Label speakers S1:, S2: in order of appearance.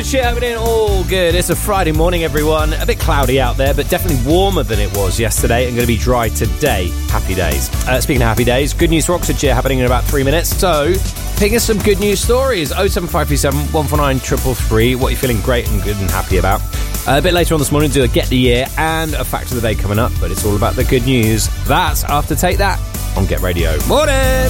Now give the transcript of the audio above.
S1: Shit happening, all good. It's a Friday morning, everyone. A bit cloudy out there, but definitely warmer than it was yesterday and going to be dry today. Happy days. Speaking of happy days, Good News for Oxfordshire happening in about 3 minutes. So, ping us some good news stories. 07537 149 333. What are you feeling great and good and happy about? A bit later on this morning, do a Get the Year and a Fact of the Day coming up, but it's all about the good news. That's after Take That on Get Radio. Morning!